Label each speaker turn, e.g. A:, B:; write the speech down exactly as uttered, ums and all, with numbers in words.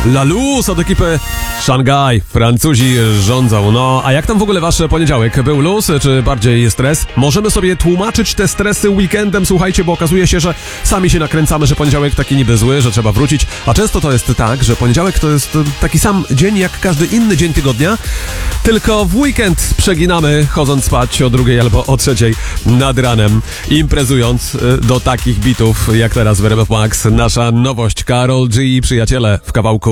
A: La Luz od ekipy Szangaj. Francuzi rządzą. No, a jak tam w ogóle wasz poniedziałek? Był luz, czy bardziej stres? Możemy sobie tłumaczyć te stresy weekendem, słuchajcie, bo okazuje się, że sami się nakręcamy, że poniedziałek taki niby zły, że trzeba wrócić. A często to jest tak, że poniedziałek to jest taki sam dzień jak każdy inny dzień tygodnia, tylko w weekend przeginamy, chodząc spać o drugiej albo o trzeciej nad ranem, imprezując do takich bitów jak teraz w R M F Max. Nasza nowość, Karol G i przyjaciele w kawałku